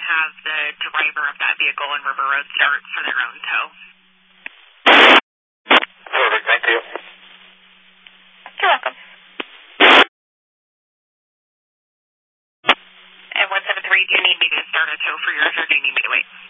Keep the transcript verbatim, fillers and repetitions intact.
have the driver of that vehicle and River Road start for their own tow. Perfect, thank you. You're welcome. And one seven three, do you need me to start a tow for yours or do you need me to wait?